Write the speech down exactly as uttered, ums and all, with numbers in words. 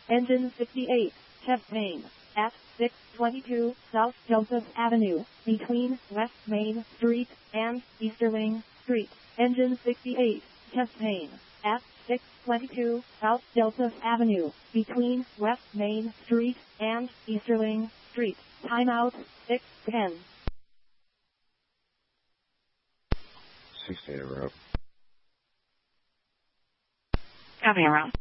Engine sixty-eight, chest pain, at six twenty-two South Joseph Avenue, between West Main Street and Easterling Street. Engine sixty-eight, chest pain, at six twenty-two South Joseph Avenue, between West Main Street and Easterling Street. Timeout, six ten. sixteen in a row. Copy, around.